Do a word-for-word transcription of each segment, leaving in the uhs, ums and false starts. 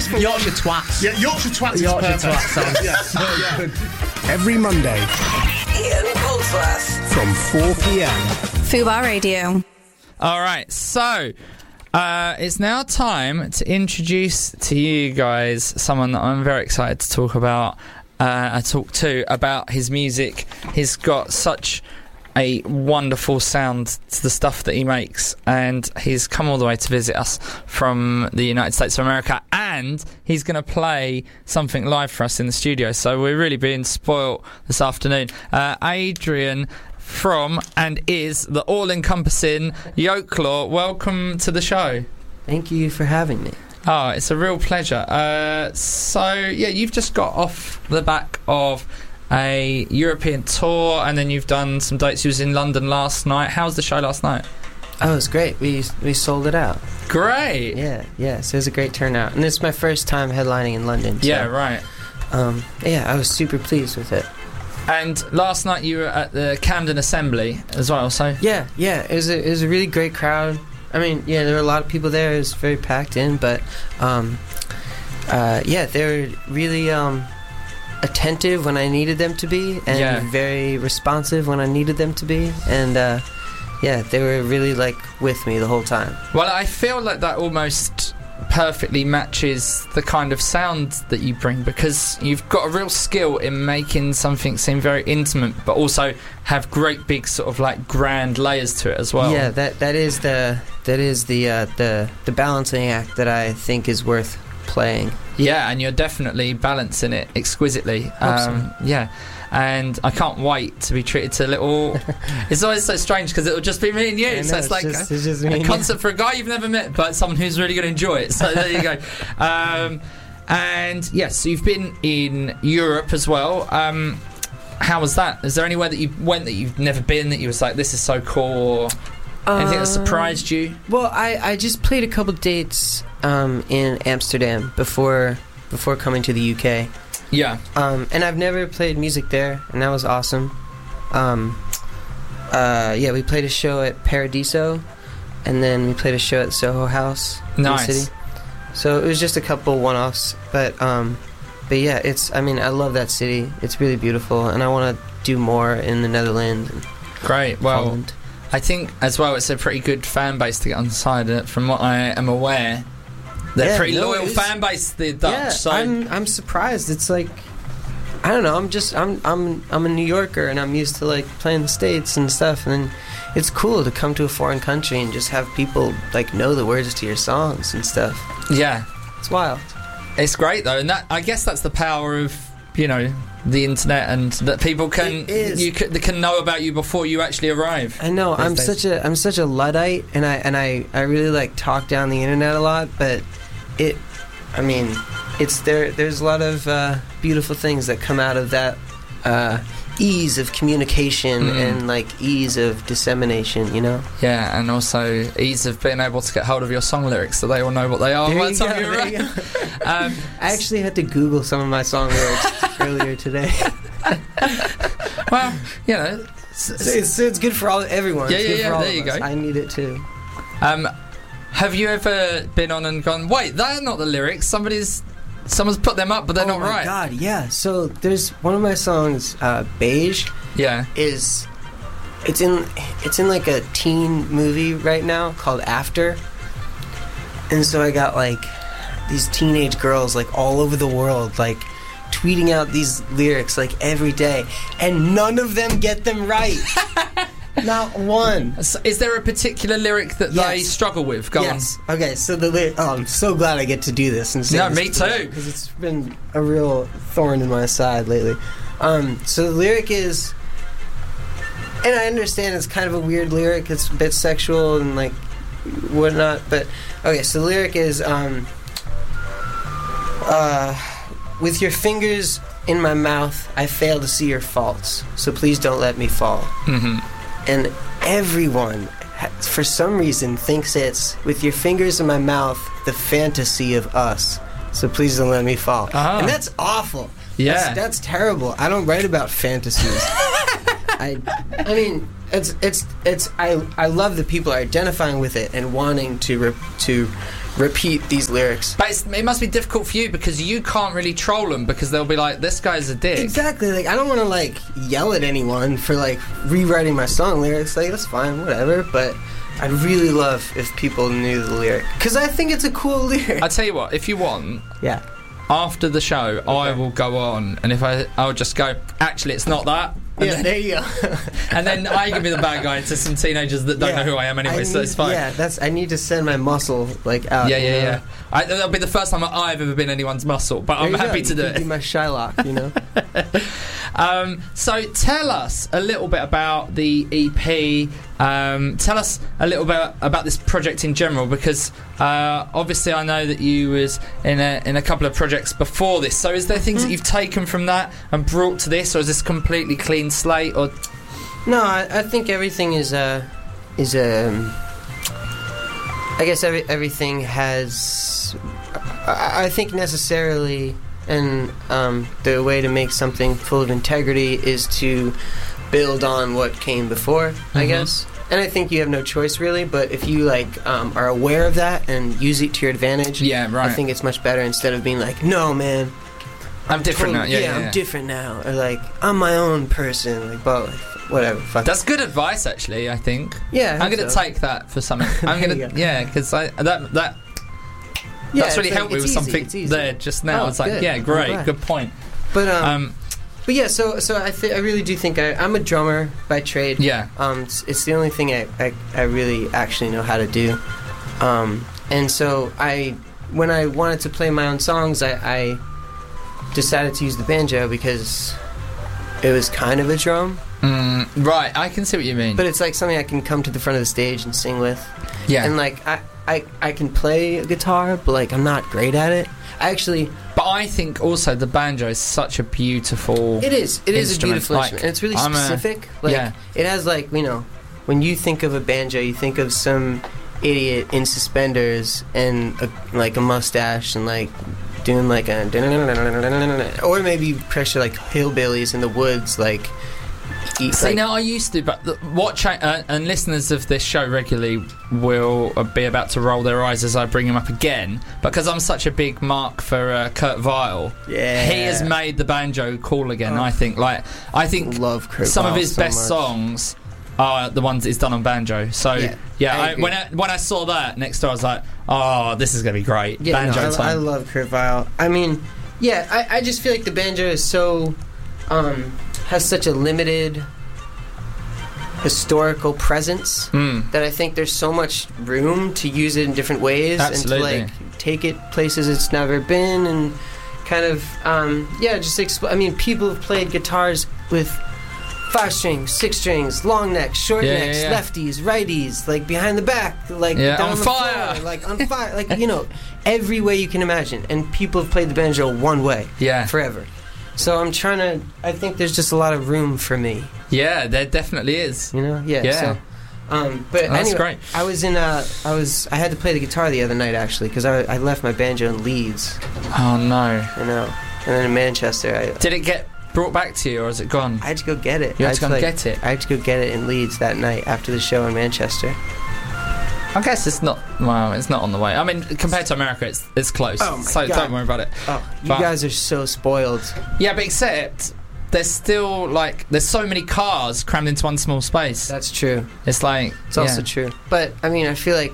for Yorkshire one. twats. Yeah, Yorkshire twats is Yorkshire perfect. twats sounds Yeah, so yeah. good. Every Monday Ian Goldsworth. from four p.m. Fubar Radio. All right, so uh, it's now time to introduce to you guys someone that I'm very excited to talk about. Uh, I talk to about his music. He's got such a wonderful sound to the stuff that he makes, and he's come all the way to visit us from the United States of America, and he's going to play something live for us in the studio, so we're really being spoilt this afternoon. uh, Adrian from and is the all-encompassing Yolklaw, welcome to the show. Thank you for having me. Oh, it's a real pleasure. Uh, so yeah, you've just got off the back of a European tour, and then you've done some dates. You was in London last night. How was the show last night? Oh, it was great. We we sold it out. Great. Yeah, yeah. So it was a great turnout, and it's my first time headlining in London. So, Yeah, right. Um, yeah, I was super pleased with it. And last night you were at the Camden Assembly as well. So Yeah, yeah. It was a it was a really great crowd. I mean, yeah, there were a lot of people there. It was very packed in, but um, uh, yeah, they were really um. attentive when I needed them to be, and Yeah. very responsive when I needed them to be, and uh, yeah, they were really like with me the whole time. well, I feel like that almost perfectly matches the kind of sound that you bring, because you've got a real skill in making something seem very intimate, but also have great big sort of like grand layers to it as well. Yeah, that that is the that is the uh, the the balancing act that I think is worth playing. Yeah, and you're definitely balancing it exquisitely. Hope so. Um, yeah, and I can't wait to be treated to a little... It's always so strange because it'll just be me and you, I know, so it's, it's like just- a, it's just me a and you. concert for a guy you've never met, but someone who's really going to enjoy it. So there you go. Um, and yes, so you've been in Europe as well. Um, how was that? Is there anywhere that you went that you've never been that you was like, this is so cool, or anything that surprised you? Well, I, I just played a couple dates um, in Amsterdam before before coming to the U K. Yeah. Um, and I've never played music there, and that was awesome. Um, uh, yeah, we played a show at Paradiso, and then we played a show at Soho House in Nice. the city. So it was just a couple one-offs, but um, but yeah, it's. I mean, I love that city. It's really beautiful, and I want to do more in the Netherlands. And Great. Well, Holland. I think as well it's a pretty good fan base to get on side of it, from what I am aware. They're Yeah, pretty no, loyal it's- fan base, the Dutch. Yeah, so I'm I'm surprised. It's like, I don't know. I'm just I'm I'm I'm a New Yorker, and I'm used to like playing the States and stuff. And then it's cool to come to a foreign country and just have people like know the words to your songs and stuff. yeah, It's wild. it's great though, and that I guess that's the power of, you know, the internet, and that people can It is. you can, they can know about you before you actually arrive. I know. I'm These days. such a I'm such a luddite, and I and I I really like talk down the internet a lot, but it. I mean, it's there. There's a lot of uh, beautiful things that come out of that uh, ease of communication Mm. and like ease of dissemination. You know. Yeah, and also ease of being able to get hold of your song lyrics so they all know what they are. There by you the time go, you there you arrive. um, I actually had to Google some of my song lyrics earlier today. well, you know. s- So it's, it's good for all everyone. Yeah, It's yeah, good yeah, for all there of you us. go. I need it too. Um, have you ever been on and gone, wait, they're not the lyrics, somebody's someone's put them up but they're oh not my right? god, yeah. So there's one of my songs, uh, Beige, Yeah. is it's in it's in like a teen movie right now called After. And so I got like these teenage girls like all over the world like tweeting out these lyrics like every day, and none of them get them right. Not one. So is there a particular lyric that they Yes. struggle with? Go Yes. Okay, so the lyric. Oh, I'm so glad I get to do this. And say No, this me too. because it's been a real thorn in my side lately. Um, so the lyric is, and I understand it's kind of a weird lyric. It's a bit sexual and like whatnot. But okay, so the lyric is, um, uh, with your fingers in my mouth, I fail to see your faults. So please don't let me fall. Mm-hmm. And everyone, ha- for some reason, thinks it's with your fingers in my mouth, the fantasy of us. So please don't let me fall. Ah. And that's awful. Yeah. That's, that's terrible. I don't write about fantasies. I, I mean, it's it's it's. I I love that people are identifying with it and wanting to re- to repeat these lyrics. But it's, it must be difficult for you because you can't really troll them because they'll be like, this guy's a dick. Exactly. Like, I don't want to, like, yell at anyone for, like, rewriting my song lyrics. Like, that's fine, whatever. But I'd really love if people knew the lyric. Because I think it's a cool lyric. I'll tell you what, if you want, Yeah. after the show, okay. I will go on, and if I, I'll just go, actually, it's not that. And yeah, then, there you go. And then I can be the bad guy to some teenagers that don't yeah, know who I am anyway, I so need, it's fine. Yeah, that's. I need to send my muscle, like, out. Yeah, yeah, you know? yeah. I, that'll be the first time I've ever been anyone's muscle, but There I'm you happy go. to you do can it. Be my Shylock, you know. um, so tell us a little bit about the E P. Um, tell us a little bit about this project in general, because uh, obviously I know that you was in a in a couple of projects before this. So is there things mm-hmm. that you've taken from that and brought to this, or is this completely clean slate? Or no, I, I think everything is uh, is um, I guess every, everything has. I, I think necessarily, and um, the way to make something full of integrity is to build on what came before, mm-hmm. I guess. And I think you have no choice, really, but if you, like, um, are aware of that and use it to your advantage, yeah, right. I think it's much better instead of being like, no, man, I'm different totally, now. Yeah, yeah, yeah, I'm yeah. different now. Or, like, I'm my own person. Like, but, like, whatever. Fuck. That's good advice, actually, I think. Yeah, I I'm going to so. take that for something. I'm going to, yeah, because I that that yeah, that's really like, helped me with easy, something it's easy. there just now. Oh, it's like, good. yeah, great, Right. good point. But, um... um But yeah, so so I th- I really do think I, I'm a drummer by trade. Yeah. Um, it's, it's the only thing I, I, I really actually know how to do. Um, and so I, when I wanted to play my own songs, I, I decided to use the banjo because it was kind of a drum. Mm, right, I can see what you mean. But it's like something I can come to the front of the stage and sing with. Yeah. And like I, I, I can play a guitar, but like I'm not great at it. I actually. But I think also the banjo is such a beautiful. It is. It is a instrument. beautiful Like, instrument. And it's really I'm a- specific. Like yeah. it has like you know, when you think of a banjo, you think of some idiot in suspenders and a, like a mustache and like doing like a or maybe pressure like hillbillies in the woods like. Eat, See, like, now I used to, but the, watch uh, and listeners of this show regularly will uh, be about to roll their eyes as I bring him up again, because I'm such a big mark for uh, Kurt Weill. Yeah, he has made the banjo cool again. Oh. I think, like, I think love Kurt some Weill of his so best much. songs are the ones he's done on banjo. So Yeah, yeah, I I agree. when I, when I saw that next door, I was like, oh, this is gonna be great. Yeah, banjo no, I, time. I love Kurt Weill. I mean, yeah, I, I just feel like the banjo is so um, has such a limited historical presence Mm. that I think there's so much room to use it in different ways Absolutely. and to like take it places it's never been and kind of um, yeah just expl- I mean people have played guitars with five strings, six strings, long necks, short Yeah, necks, yeah, yeah. lefties, righties, like behind the back, like Yeah, down on the fire. floor, like on fire, like you know every way you can imagine, and people have played the banjo one way Yeah. forever. So I'm trying to. I think there's just a lot of room for me. Yeah, there definitely is. You know, yeah. Yeah. So, um, but Oh, that's anyway, great. I was in. Uh, I was. I had to play the guitar the other night actually because I, I left my banjo in Leeds. Oh no! You know, and then in Manchester, I, Did it get brought back to you, or is it gone? I had to go get it. You had I to go and like- get it? I had to go get it in Leeds that night after the show in Manchester. I guess it's not. Well, it's not on the way. I mean, compared to America, it's it's close. Oh my so God. don't worry about it. Oh, you But- guys are so spoiled. Yeah, but except there's still like there's so many cars crammed into one small space. That's true. It's like It's also yeah. true. But I mean, I feel like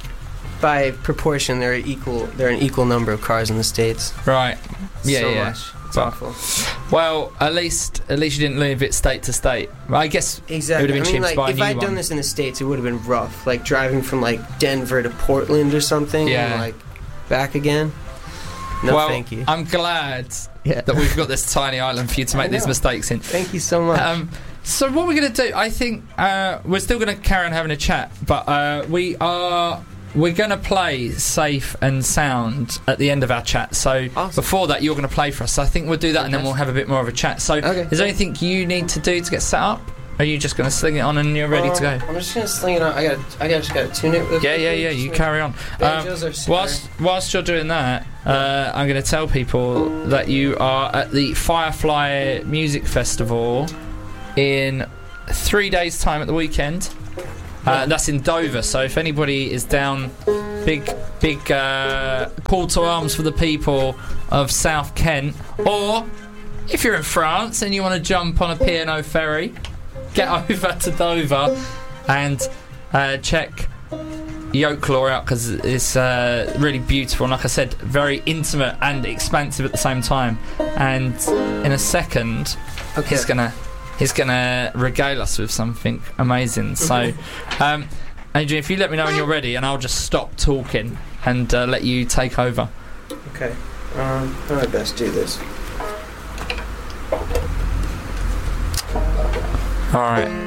by proportion, there are equal. There are an equal number of cars in the states. right. Yeah, so yeah. much. It's But- awful. Well, at least at least you didn't leave it state to state. Well, I guess Exactly. it would have been I mean, cheap like, to buy a if new I'd one. done this in the States, it would have been rough. Like driving from like Denver to Portland or something. Yeah. And, like back again. No, well, thank you. I'm glad Yeah. that we've got this tiny island for you to I make these know. mistakes in. Thank you so much. Um, so what we're going to do, I think uh, we're still going to carry on having a chat, but uh, we are we're going to play Safe and Sound at the end of our chat. So Awesome. before that, you're going to play for us. So I think we'll do that, and then we'll have a bit more of a chat. So Okay. is there anything you need to do to get set up? Or are you just going to sling it on and you're ready to go? Um, I'm just gonna sling it on. I got. I got. Just gotta tune it. Real Yeah, yeah, quickly. yeah. Just You make- carry on. Banjos Um, are super- whilst whilst you're doing that, uh, I'm going to tell people that you are at the Firefly Music Festival in three days' time at the weekend. Uh, that's in Dover. So if anybody is down, big big uh, call to arms for the people of South Kent, or if you're in France and you want to jump on a P and O ferry, get over to Dover and uh, check Yokelore out, because it's uh, really beautiful, and like I said, very intimate and expansive at the same time. And in a second, okay. he's gonna he's gonna regale us with something amazing. So, um, Adrian, if you let me know when you're ready, and I'll just stop talking and uh, let you take over. Okay. Um, how do I best do this? All right.